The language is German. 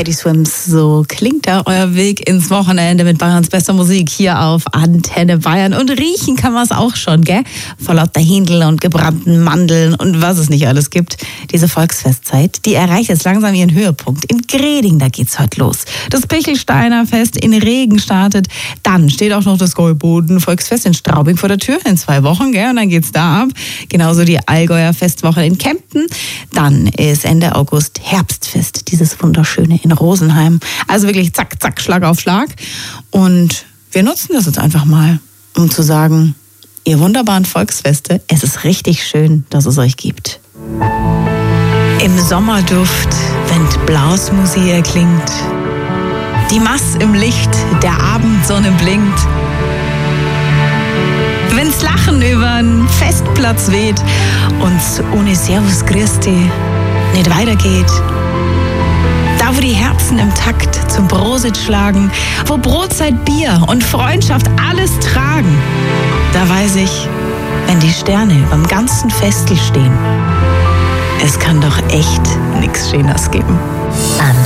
Teddy Swims, so klingt da euer Weg ins Wochenende mit Bayerns bester Musik hier auf Antenne Bayern. Und riechen kann man es auch schon, gell? Vor lauter Händel und gebrannten Mandeln und was es nicht alles gibt. Diese Volksfestzeit, die erreicht jetzt langsam ihren Höhepunkt. In Greding, da geht's heute los. Das Pichelsteiner Fest in Regen startet. Dann steht auch noch das Gäuboden Volksfest in Straubing vor der Tür in 2 Wochen, gell? Und dann geht's da ab. Genauso die Allgäuer Festwoche in Kempten. Dann ist Ende August Herbstfest, dieses wunderschöne in Rosenheim. Also wirklich zack, zack, Schlag auf Schlag. Und wir nutzen das jetzt einfach mal, um zu sagen, ihr wunderbaren Volksfeste, es ist richtig schön, dass es euch gibt. Im Sommerduft, wenn Blasmusik erklingt, die Mass im Licht der Abendsonne blinkt, wenn's Lachen übern Festplatz weht und ohne Servus Christi nicht weitergeht. Da, wo die Herzen im Takt zum Prosit schlagen, wo Brotzeit, Bier und Freundschaft alles tragen, da weiß ich, wenn die Sterne beim ganzen Festel stehen, es kann doch echt nix Schöneres geben.